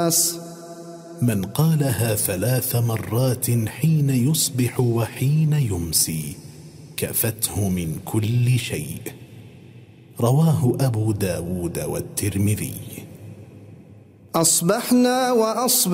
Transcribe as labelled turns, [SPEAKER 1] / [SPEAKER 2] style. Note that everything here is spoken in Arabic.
[SPEAKER 1] الناس.
[SPEAKER 2] من قالها 3 مرات حين يصبح وحين يمسي كفته من كل شيء. رواه أبو داود والترمذي.
[SPEAKER 1] أصبحنا وأصبحنا